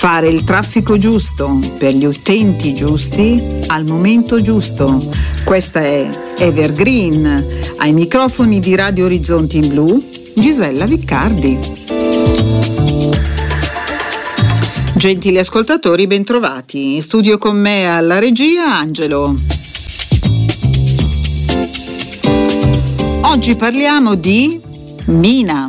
Fare il traffico giusto per gli utenti giusti al momento giusto. Questa è Evergreen. Ai microfoni di Radio Orizzonti in Blu, Gisella Viccardi. Gentili ascoltatori, bentrovati. In studio con me alla regia Angelo. Oggi parliamo di Mina.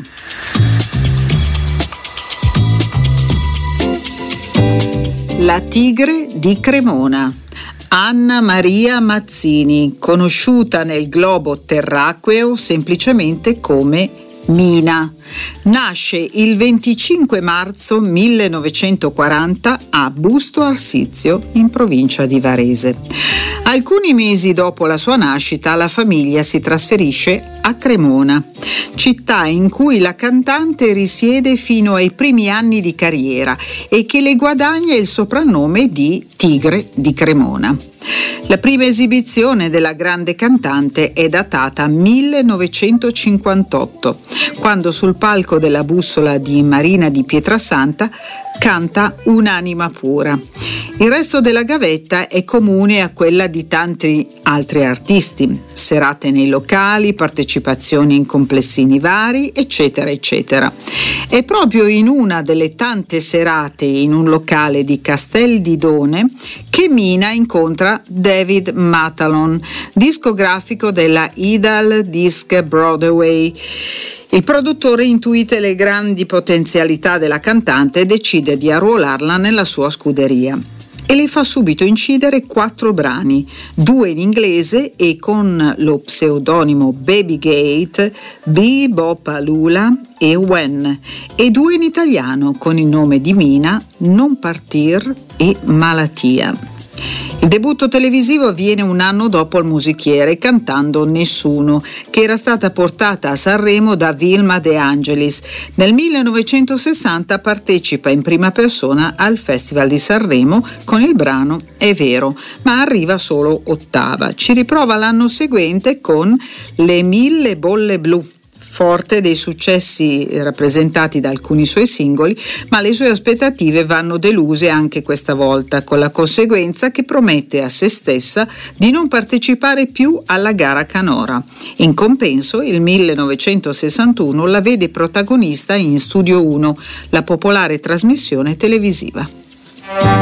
La tigre di Cremona. Anna Maria Mazzini, conosciuta nel globo terracqueo semplicemente come Mina. Nasce il 25 marzo 1940 a Busto Arsizio, in provincia di Varese. Alcuni mesi dopo la sua nascita, la famiglia si trasferisce a Cremona, città in cui la cantante risiede fino ai primi anni di carriera e che le guadagna il soprannome di Tigre di Cremona. La prima esibizione della grande cantante è datata 1958, quando sul palco della Bussola di Marina di Pietrasanta canta Un'anima pura. Il resto della gavetta è comune a quella di tanti altri artisti: serate nei locali, partecipazioni in complessini vari, eccetera eccetera. È proprio in una delle tante serate in un locale di Castel di Done che Mina incontra David Matalon, discografico della Idal Disc Broadway. Il produttore intuite le grandi potenzialità della cantante e decide di arruolarla nella sua scuderia. E le fa subito incidere 4 brani, 2 in inglese e con lo pseudonimo Baby Gate, Bebopalula e When, e 2 in italiano con il nome di Mina, Non partir e Malatia. Il debutto televisivo avviene un anno dopo Il Musichiere, cantando Nessuno, che era stata portata a Sanremo da Vilma De Angelis. Nel 1960 partecipa in prima persona al Festival di Sanremo con il brano È vero, ma arriva solo 8ª. Ci riprova l'anno seguente con Le 1000 bolle blu, forte dei successi rappresentati da alcuni suoi singoli, ma le sue aspettative vanno deluse anche questa volta, con la conseguenza che promette a se stessa di non partecipare più alla gara canora. In compenso, il 1961 la vede protagonista in Studio 1, la popolare trasmissione televisiva.